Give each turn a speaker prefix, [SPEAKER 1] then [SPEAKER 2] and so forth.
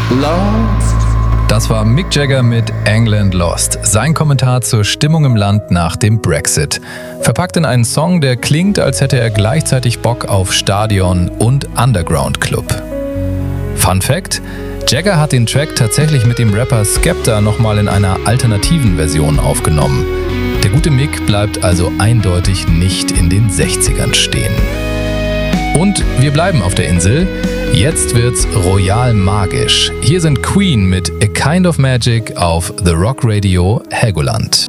[SPEAKER 1] Lost.
[SPEAKER 2] Das war Mick Jagger mit England Lost. Sein Kommentar zur Stimmung im Land nach dem Brexit. Verpackt in einen Song, der klingt, als hätte er gleichzeitig Bock auf Stadion und Underground Club. Fun Fact: Jagger hat den Track tatsächlich mit dem Rapper Skepta nochmal in einer alternativen Version aufgenommen. Der gute Mick bleibt also eindeutig nicht in den 60ern stehen. Und wir bleiben auf der Insel. Jetzt wird's royal magisch. Hier sind Queen mit A Kind of Magic auf The Rock Radio Helgoland.